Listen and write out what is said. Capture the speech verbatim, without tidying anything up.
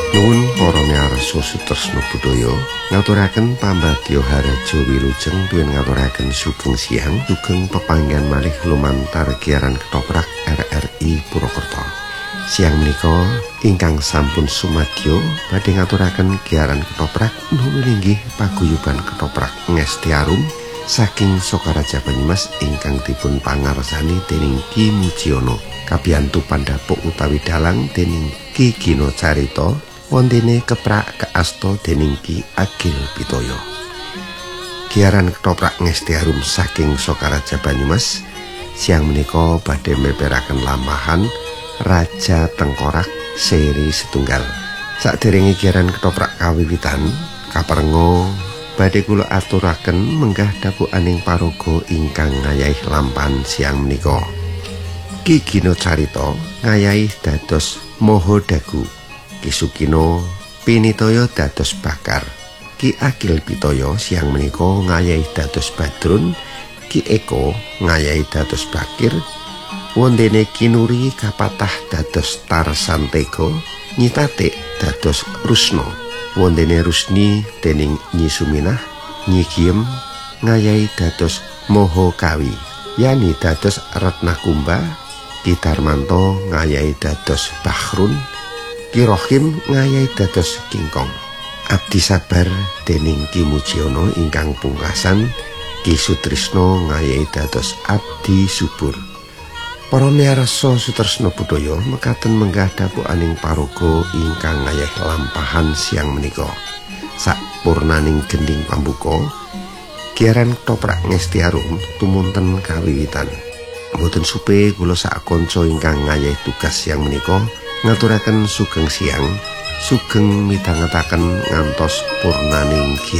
Nuwun para miyarsa sutresna budaya ngaturaken pambagya haraja wilujeng duwen ngaturaken sugeng siang sugeng pepanggihan malih lumantar giaran ketoprak R R I Purwokerto. Siang menika ingkang sampun sumadyo badhe ngaturaken giaran ketoprak nuwun inggih paguyuban ketoprak Ngesti Arum saking Sokaraja Banyumas ingkang dipun pangarsani dening Ki Mujiono kabiyantu pandhapuk utawi dalang dening Ki Gino Carita wontene keprak kaasta dening Ki Agil Pitoyo. Giaran ketoprak Ngesti Arum saking Sokaraja Banyumas siang menika badhe meperaken lambahan Raja Tengkorak seri setunggal. Saderenge giaran ketoprak kawiwitan kaperenga badhe kula aturaken menggah dapukaning paraga ingkang ngayahi lampahan siang menika. Ki Gino Carita ngayahi dados Maha Dagu, Ki Sukino pinitaya dados Bakar, Ki Agil Pitoyo siang menika ngayahi dados Badrun, Ki Eko ngayahi dados Bakir, wontene Ki Nuri kapatah dados Tarsantega, Nyi Tatik dados Rusno, wontene Rusni dening Nyi Suminah, Nyi Giem ngayahi dados Maha Kawi, Yani dados Ratna Kumba, Ki Darmanto ngayahi dados Bahrun, Ki Rohim ngayahi dados Kingkong. Abdi sabar dening Ki Mujiono ingkang pungkasan, Ki Sutrisno ngayahi dados Abdi Subur. Para miyarsa sutresna budaya mekaten menggah dapukaning paraga ingkang ngayahi lampahan siang menika. Sakpurnaning gending pambuka, giaran ketoprak Ngesti Arum tumunten kawiwitan. Mboten supe kula sak kanca ingkang ngayahi tugas siang menika ngaturaken sugeng siang, sugeng midhangetaken ngantos purnaning giaran.